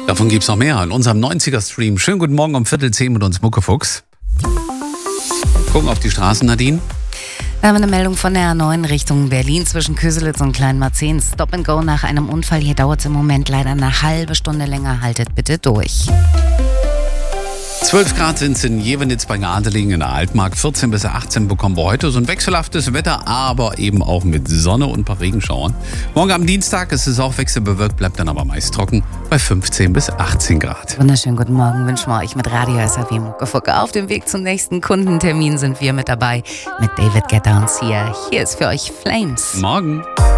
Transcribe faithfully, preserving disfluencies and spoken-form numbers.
Davon gibt's noch mehr in unserem neunziger-Stream. Schönen guten Morgen um Viertel zehn mit uns Muckefuchs. Gucken auf die Straßen, Nadine. Wir haben eine Meldung von der A neun Richtung Berlin zwischen Köselitz und Kleinmarzahn. Stop and go nach einem Unfall. Hier dauert es im Moment leider eine halbe Stunde länger. Haltet bitte durch. zwölf Grad sind es in Jevenitz bei Adelingen in der Altmark. vierzehn bis achtzehn bekommen wir heute. So ein wechselhaftes Wetter, aber eben auch mit Sonne und ein paar Regenschauern. Morgen am Dienstag ist es auch wechselbewölkt, bleibt dann aber meist trocken bei fünfzehn bis achtzehn Grad. Wunderschönen guten Morgen wünschen wir euch mit Radio S R W Muckefucke. Auf dem Weg zum nächsten Kundentermin sind wir mit dabei mit David Guetta und Sia. Hier ist für euch Flames. Morgen.